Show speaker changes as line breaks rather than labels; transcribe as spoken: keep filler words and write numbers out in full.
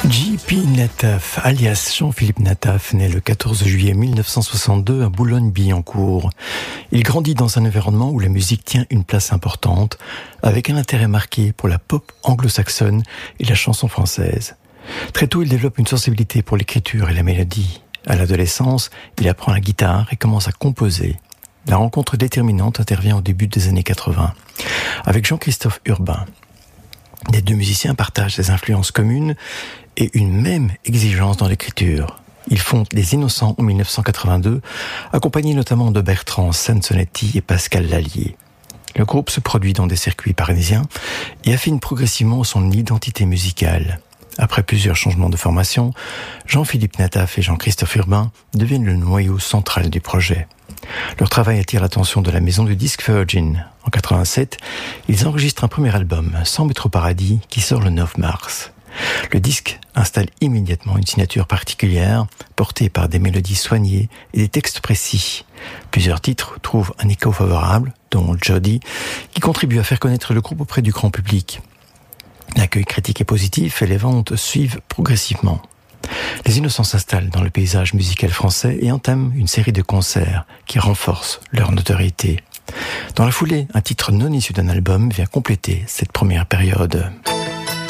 J P Nataf, alias Jean-Philippe Nataf, naît le quatorze juillet mille neuf cent soixante-deux à Boulogne-Billancourt. Il grandit dans un environnement où la musique tient une place importante, avec un intérêt marqué pour la pop anglo-saxonne et la chanson française. Très tôt, il développe une sensibilité pour l'écriture et la mélodie. À l'adolescence, il apprend la guitare et commence à composer. La rencontre déterminante intervient au début des années quatre-vingts, avec Jean-Christophe Urbain. Les deux musiciens partagent des influences communes et une même exigence dans l'écriture. Ils fondent Les Innocents en mille neuf cent quatre-vingt-deux, accompagnés notamment de Bertrand Sansonetti et Pascal Lallier. Le groupe se produit dans des circuits parisiens et affine progressivement son identité musicale. Après plusieurs changements de formation, Jean-Philippe Nataf et Jean-Christophe Urbain deviennent le noyau central du projet. Leur travail attire l'attention de la maison du disque Virgin. En quatre-vingt-sept, ils enregistrent un premier album, Sans mettre au paradis, qui sort le neuf mars. Le disque installe immédiatement une signature particulière, portée par des mélodies soignées et des textes précis. Plusieurs titres trouvent un écho favorable, dont Jody, qui contribue à faire connaître le groupe auprès du grand public. L'accueil critique est positif et les ventes suivent progressivement. Les Innocents s'installent dans le paysage musical français et entament une série de concerts qui renforcent leur notoriété. Dans la foulée, un titre non issu d'un album vient compléter cette première période.